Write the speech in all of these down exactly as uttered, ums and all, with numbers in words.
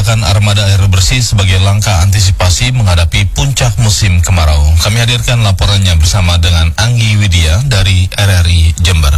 menyiagakan armada air bersih sebagai langkah antisipasi menghadapi puncak musim kemarau. Kami hadirkan laporannya bersama dengan Anggi Widya dari R R I Jember.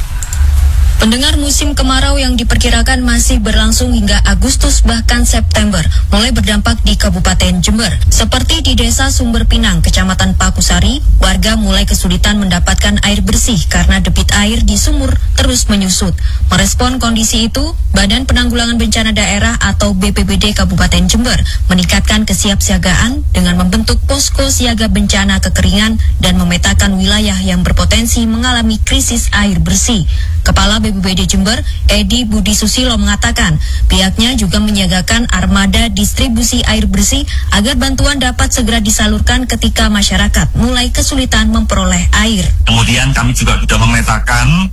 Pendengar, musim kemarau yang diperkirakan masih berlangsung hingga Agustus bahkan September mulai berdampak di Kabupaten Jember. Seperti di Desa Sumber Pinang, Kecamatan Pakusari, warga mulai kesulitan mendapatkan air bersih karena debit air di sumur terus menyusut. Merespon kondisi itu, Badan Penanggulangan Bencana Daerah atau B P B D Kabupaten Jember meningkatkan kesiapsiagaan dengan membentuk posko siaga bencana kekeringan dan memetakan wilayah yang berpotensi mengalami krisis air bersih. Kepala B P B D Jember, Edi Budi Susilo mengatakan, pihaknya juga menyiagakan armada distribusi air bersih agar bantuan dapat segera disalurkan ketika masyarakat mulai kesulitan memperoleh air. Kemudian kami juga sudah memetakan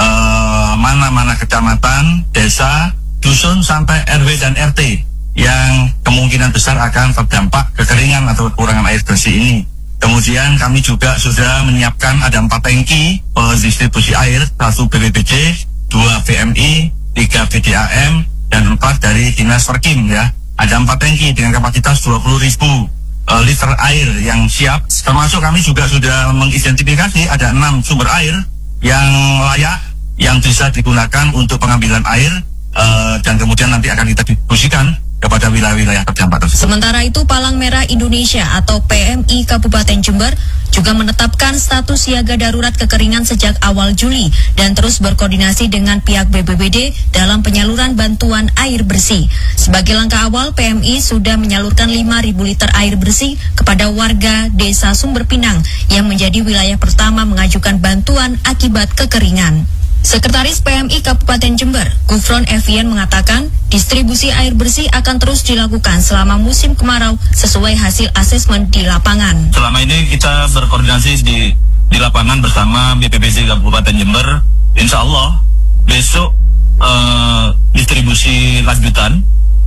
uh, mana-mana kecamatan, desa, dusun sampai R W dan R T yang kemungkinan besar akan terdampak kekeringan atau kekurangan air bersih ini. Kemudian kami juga sudah menyiapkan ada empat tangki distribusi air, satu B P B D, dua V M I, tiga B D A M, dan empat dari Dinas Perkim ya. Ada empat tangki dengan kapasitas dua puluh ribu uh, liter air yang siap. Termasuk kami juga sudah mengidentifikasi ada enam sumber air yang layak yang bisa digunakan untuk pengambilan air uh, dan kemudian nanti akan kita distribusikan kepada wilayah-wilayah terdampak tersebut. Sementara itu, Palang Merah Indonesia atau P M I Kabupaten Jember juga menetapkan status siaga darurat kekeringan sejak awal Juli dan terus berkoordinasi dengan pihak B P B D dalam penyaluran bantuan air bersih. Sebagai langkah awal, P M I sudah menyalurkan lima ribu liter air bersih kepada warga Desa Sumber Pinang yang menjadi wilayah pertama mengajukan bantuan akibat kekeringan. Sekretaris P M I Kabupaten Jember, Gufron Evian mengatakan, distribusi air bersih akan terus dilakukan selama musim kemarau sesuai hasil asesmen di lapangan. Selama ini kita berkoordinasi di di lapangan bersama B P B D Kabupaten Jember. Insya Allah besok uh, distribusi lanjutan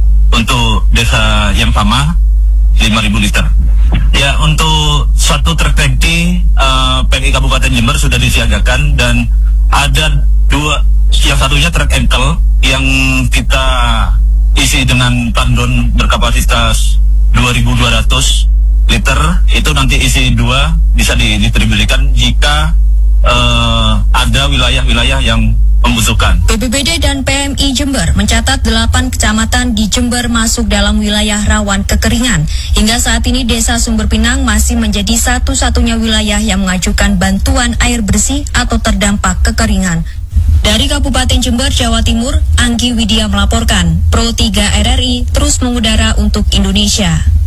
untuk desa yang sama lima ribu liter. Ya, untuk satu truk tangki uh, P M I Kabupaten Jember sudah disiagakan dan ada dua, yang satunya truk engkel yang kita isi dengan tandon berkapasitas dua ribu dua ratus liter, itu nanti isi dua bisa didistribusikan jika uh, ada wilayah-wilayah yang membutuhkan. B P B D dan P M I Jember mencatat delapan kecamatan di Jember masuk dalam wilayah rawan kekeringan. Hingga saat ini Desa Sumber Pinang masih menjadi satu-satunya wilayah yang mengajukan bantuan air bersih atau terdampak kekeringan. Dari Kabupaten Jember, Jawa Timur, Anggi Widya melaporkan. Pro tiga R R I terus mengudara untuk Indonesia.